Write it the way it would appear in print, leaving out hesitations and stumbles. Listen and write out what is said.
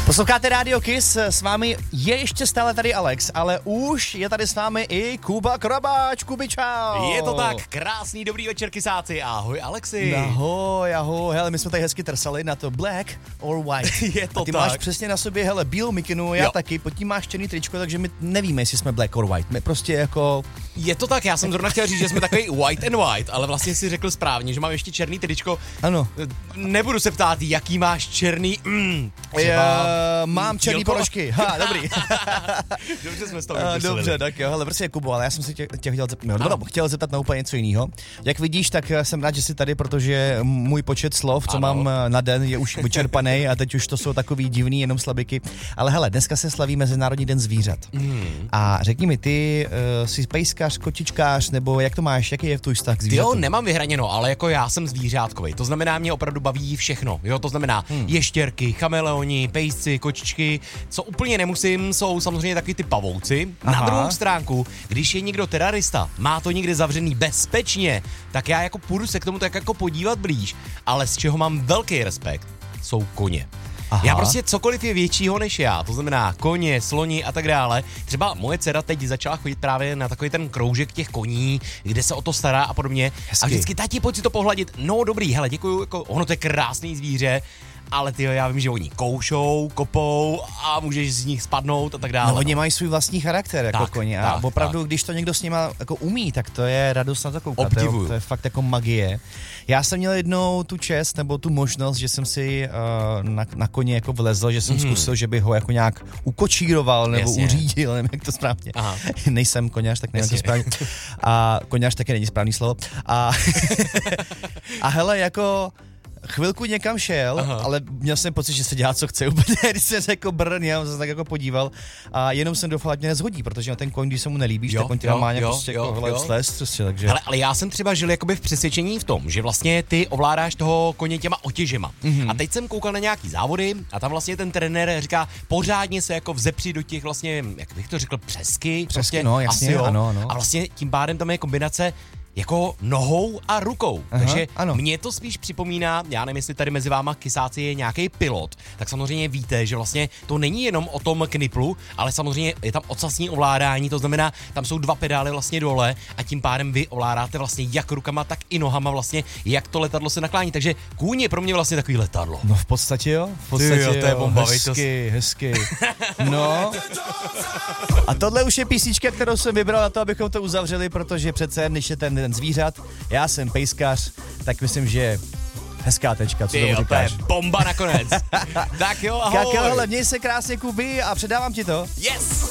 Posloucháte Radio Kiss, s vámi je ještě stále tady Alex, ale už je tady s námi i Kuba Krabáč. Kubi, čau. Je to tak, krásný dobrý večer, kysáci, ahoj Alexi. Ahoj, hele, my jsme tady hezky trsali na to black or white. Je to a ty tak. máš přesně na sobě, hele, bílou mikinu, já taky, pod tím máš černý tričko, takže my nevíme, jestli jsme black or white, my prostě jako... Je to tak, já jsem zrovna chtěl říct, že jsme takový white and white, ale vlastně si řekl správně, že mám ještě černý tričko. Ano. Nebudu se ptát, jaký máš černý, mám černý ponožky, dobrý. Dobře jsme s toho vymysleli. Dobře, tak jo, hele, prostě Kubo, ale já jsem si tě chtěl zeptat na úplně něco jiného. Jak vidíš, tak jsem rád, že jsi tady, protože můj počet slov, co mám na den, je už vyčerpaný a teď už to jsou takový divný jenom slabiky. Ale hele, dneska se slaví Mezinárodní den zvířat. A řekni mi, ty jsi pejskař, kočičkář, nebo jak to máš, jaký je tvůj vztah k zvířatům? Jo, nemám vyhraněno, ale jako já jsem zvířátkovej. To znamená, mě opravdu baví všechno. Jo, to znamená ještěrky, chameleoni, pejsci, kočičky. Co úplně nemusím, jsou samozřejmě taky ty pavouci. Na druhou stránku, když je někdo terorista, má to někde zavřený bezpečně, tak já jako půjdu se k tomu tak jako podívat blíž. Ale z čeho mám velký respekt, jsou koně. Já prostě cokoliv je většího než já, to znamená koně, sloni a tak dále. Třeba moje dcera teď začala chodit právě na takový ten kroužek těch koní, kde se o to stará a podobně. Hezky. A vždycky, tati, pojď si to pohladit. No dobrý, hele, děkuju, jako, ono to je krásný zvíře. Ale tyjo, já vím, že oni koušou, kopou a můžeš z nich spadnout a tak dále. No, oni mají svůj vlastní charakter jako koně a opravdu, když to někdo s nima jako umí, tak to je radost na to koukat. To je fakt jako magie. Já jsem měl jednou tu čest nebo tu možnost, že jsem si na koně jako vlezl, že jsem zkusil, že bych ho jako nějak ukočíroval nebo uřídil, nevím jak to správně. Nejsem koněř, tak nevím to správně. A koněř taky není správný slovo. A hele, jako... Chvilku někam šel, ale měl jsem pocit, že se dělá, co chce úplně, když jsem řekl brn, já jsem se tak jako podíval a jenom jsem doufal, ať mě nezhodí, protože na ten koň, když se mu nelíbíš, tak on tě má nějak prostě jako slez, prostě, takže... Ale já jsem třeba žil jakoby v přesvědčení v tom, že vlastně ty ovládáš toho koně těma otěžema. A teď jsem koukal na nějaký závody a tam vlastně ten trenér říká, pořádně se jako vzepři do těch vlastně, jak bych to řekl, přesky prostě, no, jasně, asi ano. A vlastně tím pádem tam je kombinace jako nohou a rukou. Takže mě to spíš připomíná, já nevím, jestli tady mezi váma kysáci je nějaký pilot, tak samozřejmě víte, že vlastně to není jenom o tom kniplu, ale samozřejmě je tam ocasní ovládání, to znamená, tam jsou dva pedály vlastně dole a tím pádem vy ovládáte vlastně jak rukama, tak i nohama vlastně, jak to letadlo se naklání. Takže kůň je pro mě vlastně takový letadlo. No v podstatě jo. To je bomba, hezky. No. A tohle už je písnička, kterou jsem vybral na to, abychom to uzavřeli, protože přece než je ten zvířat, já jsem pejskař, tak myslím, že hezká tečka, co tomu říkáš. To je bomba nakonec. Tak jo, ahoj. Tak jo, hele, měj se krásně, Kubi, a předávám ti to. Yes!